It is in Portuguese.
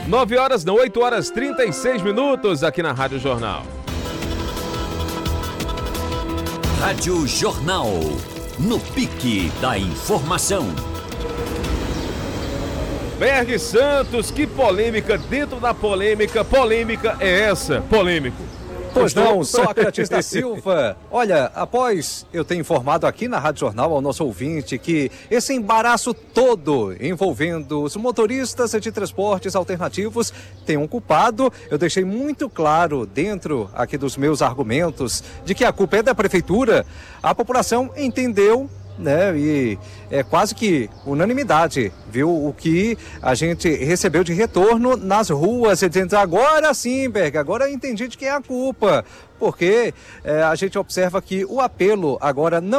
8 horas 36 minutos aqui na Rádio Jornal. Rádio Jornal, no pique da informação. Berg Santos, que polêmica dentro da polêmica. Polêmica é essa, polêmico. Pois não, Sócrates da Silva. Olha, após eu ter informado aqui na Rádio Jornal ao nosso ouvinte que esse embaraço todo envolvendo os motoristas de transportes alternativos tem um culpado, eu deixei muito claro dentro aqui dos meus argumentos de que a culpa é da prefeitura. A população entendeu, né, e é quase que unanimidade, viu, o que a gente recebeu de retorno nas ruas, dizendo, agora sim, Berg, agora eu entendi de quem é a culpa, porque a gente observa que o apelo agora não